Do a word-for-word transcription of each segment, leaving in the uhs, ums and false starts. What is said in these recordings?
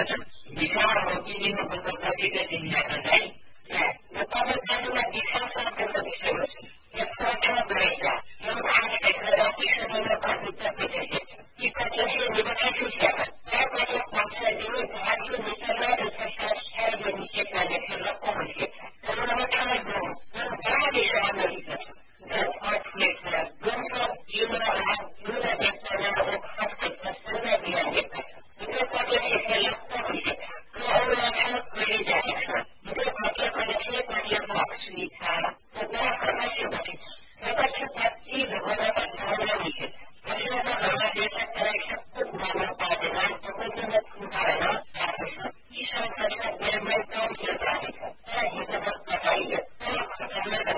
छन् विशाल हो कि दिनको कतिको दिनका नै र तपाईहरुलाई विश्वासमा गर्न विषय हो यो प्रश्न गरेका यो भाषा एकरा विषयमा पाठ्यक्रम पेशे कि कतिले निबन्ध छुट्याए तपाईले पाठ्य दिनु भाषा विषयमा र संस्कार र विषयमा लेखेर पढ्नु तपाईले थाहा गर्नु र बाह्य विषयमा लेख्नु the conflict that goes up even around through the external conflict that's through the reality. Because what is it for your policy? So all of us really that extra. Because what you're going to say when you're box sweet have the more information that is. So that you can see the whatever knowledge is. But you know the knowledge is correction to normal part of life to put in the environment that is not such a very well known to the radical. That is the book that I use. That's the level.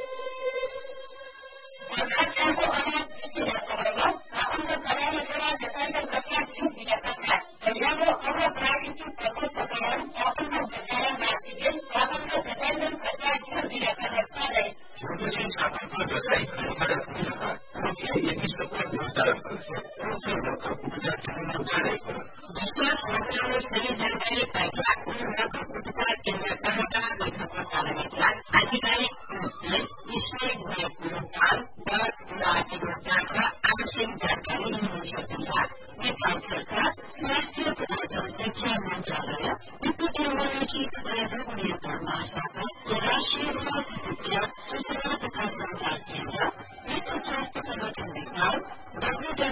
Terkadang orang tidak sabar, akan berjalan dengan dengan berkaitan dengan kata. Jadi orang berarti itu takut berjalan, akan berjalan masih, akan berjalan berkaitan dengan kata. Jadi siapa pun bisa ikut berjalan. Mungkin ini sebuah berjalan proses. Mungkin mereka berjalan dengan jalan. Bisnis mereka sendiri dari pajak, mereka berjalan dengan kata mereka berjalan dengan adik-adik. Bisnis mereka dan Raja asing जानकारी मिल सकती है ये सरकार स्वास्थ्य जनसंख्या मंत्रालय technology प्रयोग नियंत्रण महाशाखा राष्ट्रीय स्वास्थ्य शिक्षा सूचना तथा संचार केंद्र विश्व स्वास्थ्य संगठन विज्ञान डब्ल्यू